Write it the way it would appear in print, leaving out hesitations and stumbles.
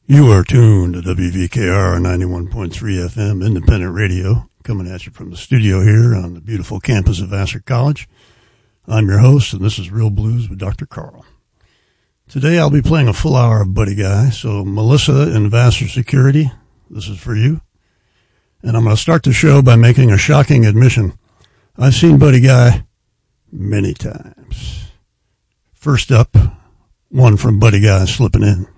You are tuned to WVKR 91.3 FM Independent Radio, coming at you from the studio here on the beautiful campus of Vassar College. I'm your host, and this is Real Blues with Dr. Carl. Today I'll be playing a full hour of Buddy Guy, so Melissa in Vassar Security, this is for you. And I'm going to start the show by making a shocking admission. I've seen Buddy Guy many times. First up, one from Buddy Guy slipping in.